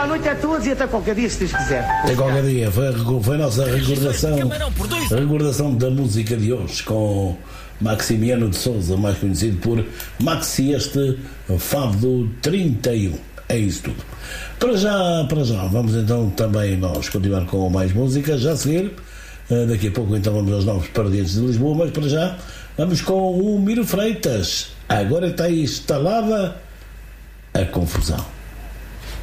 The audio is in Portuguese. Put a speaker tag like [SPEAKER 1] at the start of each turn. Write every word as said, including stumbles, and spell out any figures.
[SPEAKER 1] a noite é todos e até qualquer dia, se Deus quiser.
[SPEAKER 2] Até qualquer dia. Foi a, foi a nossa recordação, a recordação da música de hoje com Maximiano de Souza, mais conhecido por Maxi, este Fado do trinta e um. É isso tudo. Para já, para já, vamos então também nós continuar com mais música, já a seguir. Daqui a pouco então vamos aos novos Paradiantes de Lisboa, mas para já vamos com o Miro Freitas. Agora está instalada a confusão.